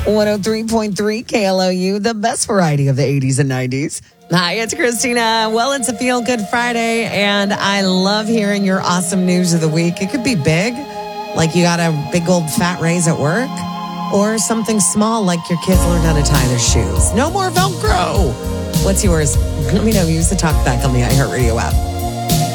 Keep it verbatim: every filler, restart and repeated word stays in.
one oh three point three K L O U, the best variety of the eighties and nineties. Hi, it's Christina. Well, it's a Feel Good Friday, and I love hearing your awesome news of the week. It could be big, like you got a big old fat raise at work, or something small, like your kids learned how to tie their shoes. No more Velcro. What's yours? Let me know. Use the talk back on the iHeartRadio app.